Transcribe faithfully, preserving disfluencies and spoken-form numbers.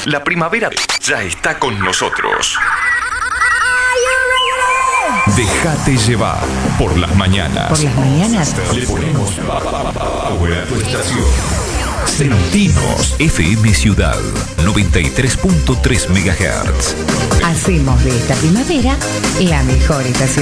La primavera ya está con nosotros. Déjate llevar por las mañanas. Por las mañanas le ponemos power a tu estación. Sentinos F M Ciudad noventa y tres punto tres megahertz. hacemos de esta primavera la mejor estación.